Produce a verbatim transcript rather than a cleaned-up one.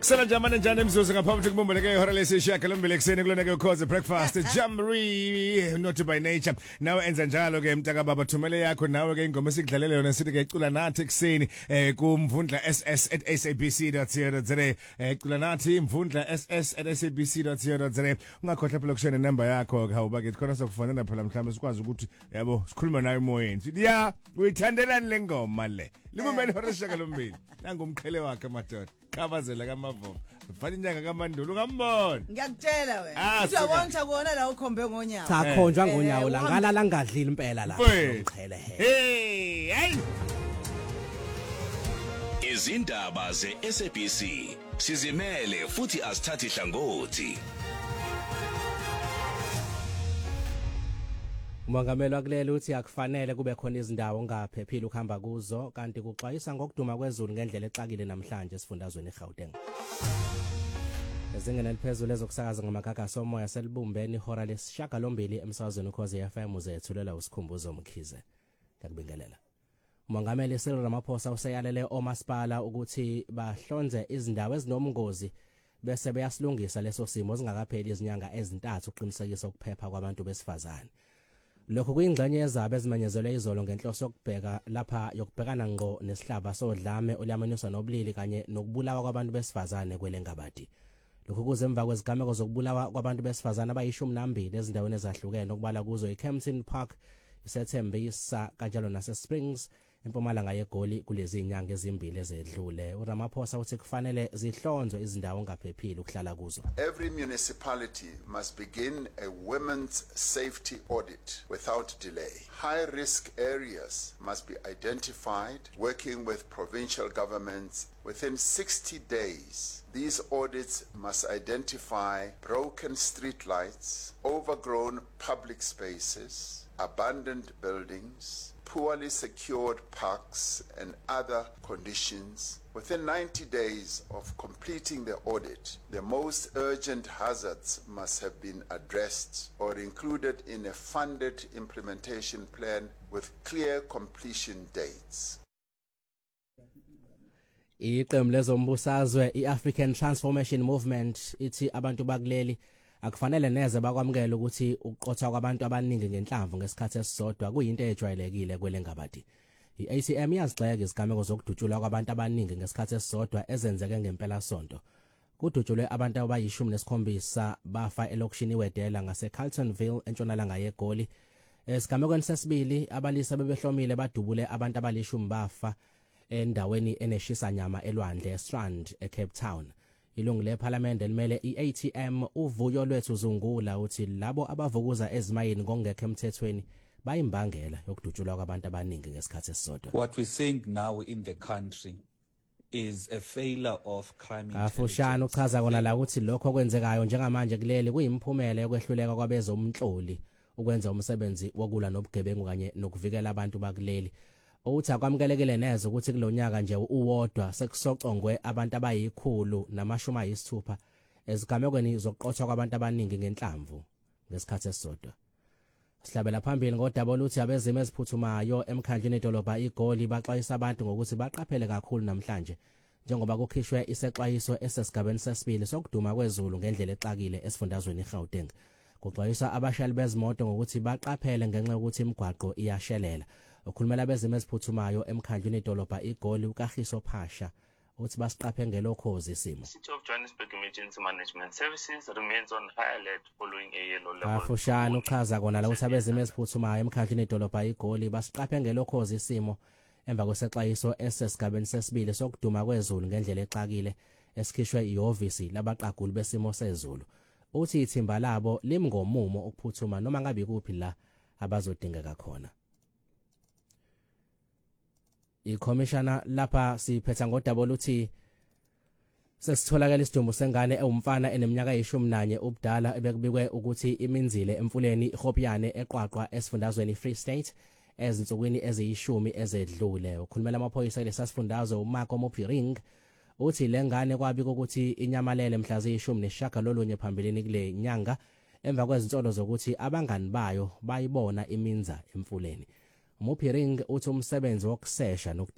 Kusala njamana njani emzuzu ngaphambi kumbuleke ihora lesishiyagalombili ekseni kulona ke ukhoze breakfast Jamri not by nature nawe enza njalo ke mntaka baba thumele yakho nawe ke ingoma esikudlalela yona sithi ke cula nathi ekseni eh kumvundla s s at s a b c dot co dot za eh cula nathi mvundla s s at s a b c dot co dot za ungakhohlwa phela kushena number yakho ke hawuba ke khona sokufonela phela mhlawumbe sikwazi ukuthi yabo sikhuluma nayo emoyeni sithi ya uyithandelani le ngoma le libumeni ihora lesishiyagalombili nangumqhele wakhe madoda khabazela kaMavomo mfana inyanga kaMandulo ngambona ngiyakutshela wena uyabona kuona la ukhombe ngonyawo cha khonjwa ngonyawo la ngala la ngadlili impela la ngomqhele he hey hey izindaba ze S A B C sizimele futhi asithathi hlangothi. Umongameli wakulela uthi akufanele kube khona izindawo ongaphephile ukuhamba kuzo kanti kuxwayisa ngokuduma kwezulu ngendlela exakile namhlanje esifundazweni eGauteng. Ezingene liphezulu ezokusakaza ngamagaga somoya selibumbeni ihora lesishiyagalombili emsakazweni ukhoze F M uzethulela usikhumbuzo Mkhize. Ngakubingelela. Umongameli Cyril Ramaphosa useyalele omasipala ukuthi bahlonze izindawo ezinomngozi bese beyasilungisa leso simo singakapheli izinyanga ezintathu uqinisekisa ukuphepha kwabantu besifazane. Lokho kuyingxenye yezabe ezimenyezelwe izolo ngenhloso yokubheka lapha yokubhekana ngqo nesihlaba sodlame oluyamaniswa nobulili kanye nokubulawa kwabantu besifazane kwelengabadi. Lokho kuze emva kwezigameko zokubulawa kwabantu besifazane abayishumi nambili ezindaweni ezahlukene okubala kuzo iKempton Park, iSethembisa kanjalo naseSprings eMpumalanga yeGoli kulezi inyanga ezimbili ezedlule. uRamaphosa uthi kufanele zihlonzwe izindawo ongaphephile ukuhlala kuzo. Every municipality must begin a women's safety audit without delay. High risk areas must be identified, working with provincial governments within sixty days. These audits must identify broken street lights, overgrown public spaces, abandoned buildings, poorly secured parks and other conditions. Within ninety days of completing the audit, the most urgent hazards must have been addressed or included in a funded implementation plan with clear completion dates. Iqembu lezombusazwe iAfrican Transformation Movement ithi abantu bakuleli akufanele neze bakwamukela ukuthi uqotha kwabantu abaningi ngenhlamvu ngesikhathi esisodwa kuyinto ejwayelekile kwelengabadi. iA C M yazigxeka izigameko zokudutshulwa kwabantu abaningi ngesikhathi esisodwa ezenzeke ngempela sonto. Kudutshulwe abantu abayishumi nesikhombisa bafa elokishini iWedela ngaseCarltonville entshonalanga yeGoli. Esigamekweni sesibili abalisa bebehlomile badubule abantu abalishumi bafa endaweni eneshisa nyama elwandle eStrand eCape Town. Ilungu leParliament elimele iA T M uvuyo lwethu Zungula uthi labo abavukuza ezimayini ngongekho emthethweni bayimbangela yokudutshulwa kwabantu abaningi ngesikhathi esisodwa. What we're seeing now in the country is a failure of crime. Afushana uchaza kona la ukuthi lokho kwenzekayo njengamanje kuleli kuyimphumela yokwehluleka kwabezomhloli ukwenza umsebenzi wokulwa nobugebengu kanye nokuvikela abantu bakuleli. Uthi akwamukelekile neze ukuthi kulonyaka nje uwodwa sekusocongwe abantu abayikhulu namashumi ayisithupha ezigamekweni zokuqothwa kwabantu abaningi ngenhlamvu ngesikhathi esisodwa. Sihlabela phambili ngodaba oluthi abezimo eziphuthumayo emkhandleni edolobha iGoli baxwayisa abantu ngokuthi baqaphele kakhulu namhlanje njengoba kukhishwe isexwayiso esesigabeni sesibili sokuduma kwezulu ngendlela exakile esifundazweni eGauteng. Kuxwayisa abashayeli bezimoto ngokuthi baqaphele ngenxa yokuthi imigwaqo iyashelela. Ukhulumela bezimo eziphuthumayo emkhandleni edolobha iGoli uKagiso Phasha uthi basiqaphe ngelokhozi isimo. City of Johannesburg Emergency Management Services remains on high alert following a yellow level. Afushana uchaza kona la ukuthi abezimo eziphuthumayo emkhandleni edolobha iGoli basiqaphe ngelokhozi isimo emva kwesexwayiso esesigabeni sesibili sokuduma kwezulu ngendlela exakile esikhishwe ihhovisi labaqaguli besimo sezulu. Uthi ithimba labo limngomumo ukuphuthuma noma ngabe kuphi la abazodingeka khona. iCommissioner lapha siphetha ngodaba oluthi sesitholakala isidumbu sengane ewumfana eneminyaka eyishumi nanye ubudala ebekubikwe ukuthi iminzile emfuleni iHopiyane eqwaqwa esifundazweni Free State ezinsukwini eziyishumi ezedlule. Ukhulumela amaphoyisa lesasifundazwe uMarco Mopiring uthi lengane kwabika ukuthi inyamalele mhla ziyishumi nesishagalolunye phambilini kule nyanga emva kwezinsolo zokuthi abangani bayo bayibona iminza emfuleni. Mopiring uthi umsebenzi wokusesha